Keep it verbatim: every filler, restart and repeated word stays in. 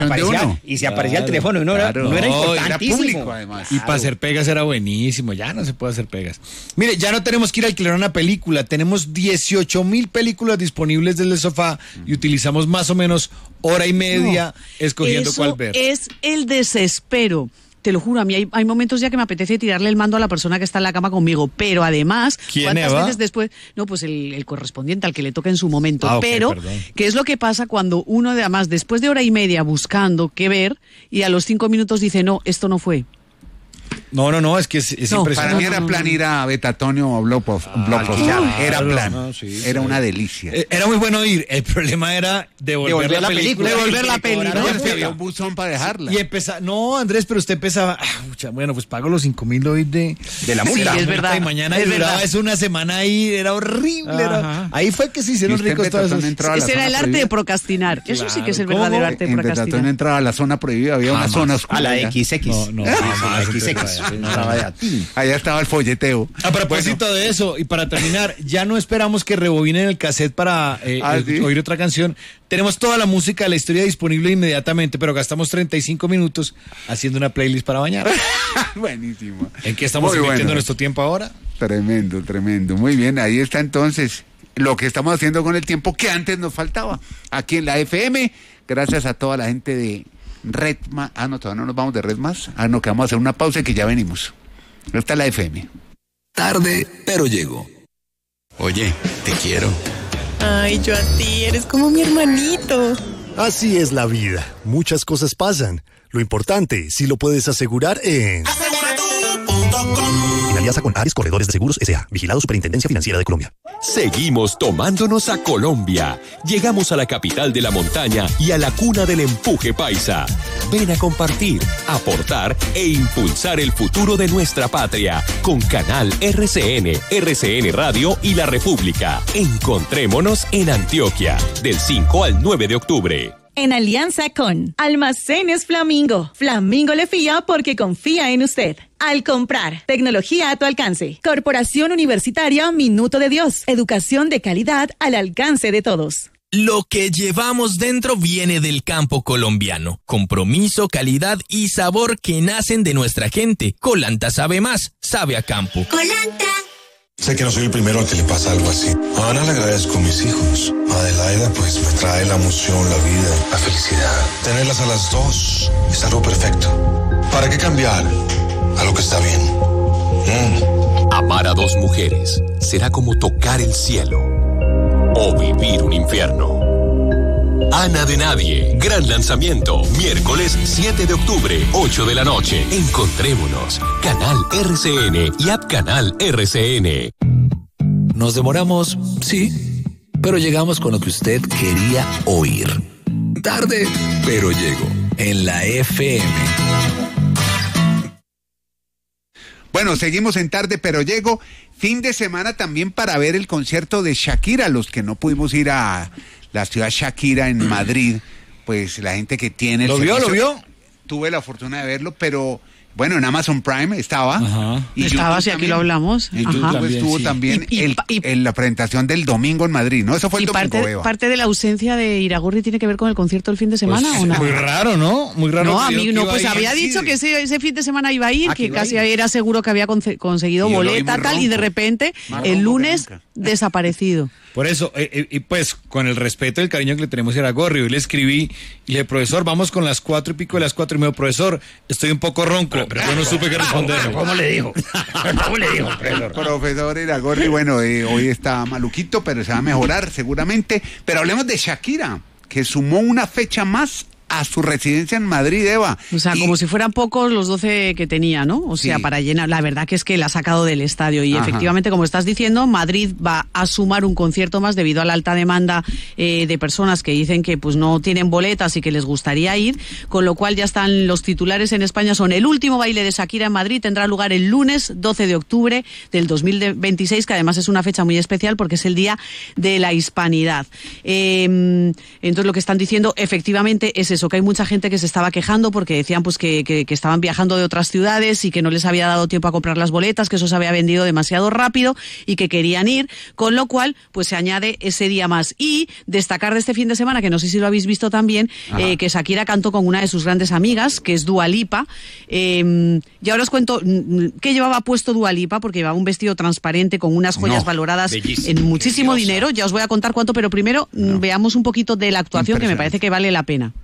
Aparecía, y se aparecía claro, el teléfono y no, claro, no era no, importantísimo. Era público, además. Y claro. Para hacer pegas era buenísimo, ya no se puede hacer pegas. Mire, ya no tenemos que ir a alquilar una película, tenemos dieciocho mil películas disponibles desde el sofá uh-huh. y utilizamos más o menos hora y media no, escogiendo cuál ver. Es el desespero. Te lo juro, a mí hay, hay momentos ya que me apetece tirarle el mando a la persona que está en la cama conmigo, pero además, ¿cuántas Eva? veces después? No, pues el, el correspondiente al que le toque en su momento. Ah, okay, pero, perdón. ¿qué es lo que pasa cuando uno, además, después de hora y media buscando qué ver, y a los cinco minutos dice, no, esto no fue? No, no, no, es que es, es no, impresionante. Para mí era no, plan no, ir a Betatonio o Blockbuster. Ah, era plan. No, sí, era sí. una delicia. Era muy bueno ir. El problema era devolver, devolver la, la película. Devolver la película. No, es que había un buzón para dejarla. Y empezar. No, Andrés, pero usted empezaba. Ah, bueno, pues pago los cinco mil hoy de, de la multa. Sí, es verdad. Y mañana es duraba verdad. Eso una semana ahí. Era horrible. Era, ahí fue que se hicieron ricos todos esos. Ese era el arte de procrastinar. Claro. Eso sí que es el verdadero arte de procrastinar. En Betatonio entraba a la zona prohibida. Había una zona oscura. A la equis equis. No, no. La equis equis. Allá estaba el folleteo. A propósito bueno. de eso, y para terminar, ya no esperamos que rebobinen el cassette para eh, ¿Ah, sí? oír otra canción. Tenemos toda la música de la historia disponible inmediatamente, pero gastamos treinta y cinco minutos haciendo una playlist para bañar. Buenísimo. ¿En qué estamos Muy invirtiendo bueno. nuestro tiempo ahora? Tremendo, tremendo. Muy bien, ahí está entonces lo que estamos haciendo con el tiempo que antes nos faltaba. Aquí en la F M, gracias a toda la gente de Red Más. Ah, no, todavía no nos vamos de Red Más. Ah, no, que vamos a hacer una pausa y que ya venimos. Esta es la F M. Tarde, pero llego. Oye, te quiero. Ay, yo a ti, eres como mi hermanito. Así es la vida. Muchas cosas pasan. Lo importante, si lo puedes asegurar en... asegura tú punto com. En alianza con Ares Corredores de Seguros S A. Vigilado Superintendencia Financiera de Colombia. Seguimos tomándonos a Colombia. Llegamos a la capital de la montaña y a la cuna del empuje paisa. Ven a compartir, aportar e impulsar el futuro de nuestra patria con Canal R C N, R C N Radio y La República. Encontrémonos en Antioquia, del cinco al nueve de octubre. En alianza con Almacenes Flamingo. Flamingo le fía porque confía en usted. Al comprar, tecnología a tu alcance. Corporación Universitaria Minuto de Dios. Educación de calidad al alcance de todos. Lo que llevamos dentro viene del campo colombiano. Compromiso, calidad y sabor que nacen de nuestra gente. Colanta sabe más, sabe a campo. Colanta. Sé que no soy el primero al que le pasa algo así. A Ana le agradezco a mis hijos. A Adelaida pues me trae la emoción, la vida, la felicidad. Tenerlas a las dos es algo perfecto. ¿Para qué cambiar algo que está bien? Mm. Amar a dos mujeres será como tocar el cielo o vivir un infierno. Ana de Nadie, gran lanzamiento, miércoles siete de octubre, ocho de la noche. Encontrémonos, Canal R C N y App Canal R C N. Nos demoramos, sí, pero llegamos con lo que usted quería oír. Tarde, pero llego, en la F M. Bueno, seguimos en Tarde, pero llego. Fin de semana también para ver el concierto de Shakira, los que no pudimos ir a la ciudad Shakira en Madrid, pues la gente que tiene... ¿Lo vio, lo vio? Tuve la fortuna de verlo, pero bueno, en Amazon Prime estaba. Ajá. Y estaba, si aquí lo hablamos. En YouTube Ajá. estuvo sí. también y, y, el, y, el, la presentación del domingo en Madrid, ¿no? Eso fue el y domingo, parte, Eva. parte de la ausencia de Iragorri tiene que ver con el concierto del fin de semana, pues, ¿o no? Muy raro, ¿no? Muy raro. No, a mí no, pues había dicho sí. que ese, ese fin de semana iba a ir, Aquí que casi ir. era seguro que había conce- conseguido y boleta, tal, ronco. y de repente, Más el lunes, desaparecido. Por eso, eh, y pues con el respeto y el cariño que le tenemos a Iragorri, hoy le escribí y le dije, profesor, vamos con las cuatro y pico de las cuatro, y me dijo, profesor, estoy un poco ronco, pero, pero yo no supe qué responderle. ¿Cómo le dijo? ¿Cómo le dijo, profesor? Profesor Iragorri, bueno, eh, hoy está maluquito, pero se va a mejorar seguramente. Pero hablemos de Shakira, que sumó una fecha más a su residencia en Madrid, Eva. O sea, y... como si fueran pocos los doce que tenía, ¿no? O sea, sí. para llenar. La verdad que es que la ha sacado del estadio y Ajá. efectivamente, como estás diciendo, Madrid va a sumar un concierto más debido a la alta demanda eh, de personas que dicen que pues no tienen boletas y que les gustaría ir, con lo cual ya están los titulares en España, son el último baile de Shakira en Madrid, tendrá lugar el lunes doce de octubre del dos mil veintiséis, que además es una fecha muy especial porque es el Día de la Hispanidad. Eh, entonces lo que están diciendo efectivamente es eso, eso, que hay mucha gente que se estaba quejando porque decían pues que, que, que estaban viajando de otras ciudades y que no les había dado tiempo a comprar las boletas, que eso se había vendido demasiado rápido y que querían ir, con lo cual pues se añade ese día más. Y destacar de este fin de semana, que no sé si lo habéis visto también, eh, que Shakira cantó con una de sus grandes amigas, que es Dua Lipa. Eh, y ahora os cuento qué llevaba puesto Dua Lipa, porque llevaba un vestido transparente con unas joyas no, valoradas bellísimo, en muchísimo dinero. Ya os voy a contar cuánto, pero primero no. veamos un poquito de la actuación, que me parece que vale la pena.